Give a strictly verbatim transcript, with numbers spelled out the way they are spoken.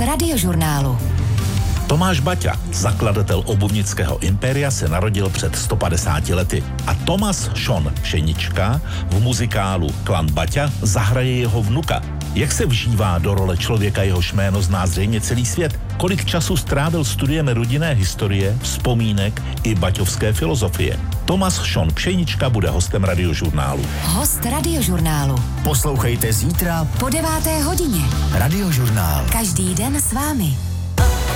Radiožurnálu. Tomáš Baťa, zakladatel obuvnického impéria, se narodil před sto padesáti lety a Tomas Šon Pšenička v muzikálu Klan Baťa zahraje jeho vnuka. Jak se vžívá do role člověka, jehož jméno zná zřejmě celý svět? Kolik času strávil studiem rodinné historie, vzpomínek i baťovské filozofie? Tomas Šon Pšenička bude hostem Radiožurnálu. Host Radiožurnálu. Poslouchejte zítra po deváté hodině. Radiožurnál. Každý den s vámi.